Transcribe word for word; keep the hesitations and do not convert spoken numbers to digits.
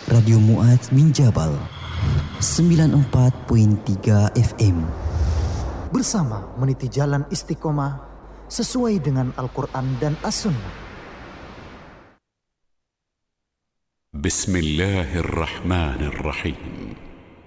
Radio Muaz bin Jabal sembilan puluh empat perpuluhan tiga F M. Bersama meniti jalan istiqomah sesuai dengan Al-Quran dan As-Sunnah. Bismillahirrahmanirrahim.